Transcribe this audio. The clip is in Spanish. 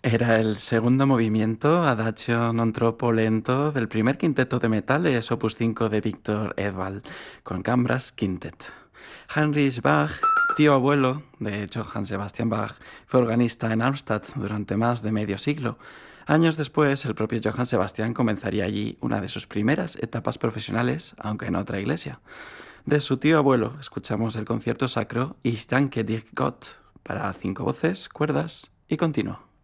Era el segundo movimiento, Adagio non troppo lento, del primer quinteto de metales, opus 5 de Víctor Edvald, con Cambras Quintet. Heinrich Bach, tío abuelo de Johann Sebastian Bach, fue organista en Arnstadt durante más de medio siglo. Años después, el propio Johann Sebastian comenzaría allí una de sus primeras etapas profesionales, aunque en otra iglesia. De su tío abuelo escuchamos el concierto sacro Ich danke dir Gott, para 5 voces, cuerdas y continuo.